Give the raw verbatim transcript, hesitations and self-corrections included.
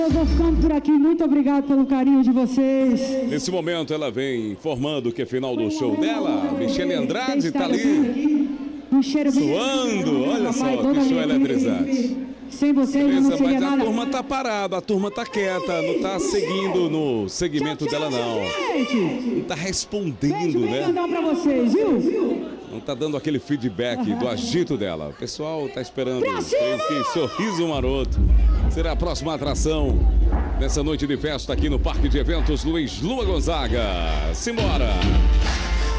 Eu vou ficando por aqui, muito obrigado pelo carinho de vocês. Nesse momento ela vem informando que é final do show dela. Michele Andrade está ali, um cheiro suando, olha só, que show eletrizante. Sem vocês eu não seria mas nada. a turma tá parada, a turma tá quieta, não tá seguindo no segmento dela não. Não tá respondendo, né? Pra vocês, viu? Não tá dando aquele feedback do agito dela. O pessoal tá esperando. Que sorriso maroto. Será a próxima atração nessa noite de festa aqui no Parque de Eventos Luiz Lua Gonzaga. Simbora!